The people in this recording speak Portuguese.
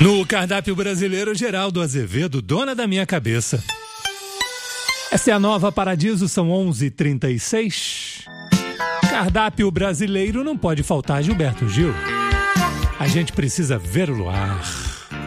No cardápio brasileiro, Geraldo Azevedo, dona da minha cabeça. Essa é a nova Paradiso, são 11h36. Cardápio brasileiro não pode faltar Gilberto Gil. A gente precisa ver o luar.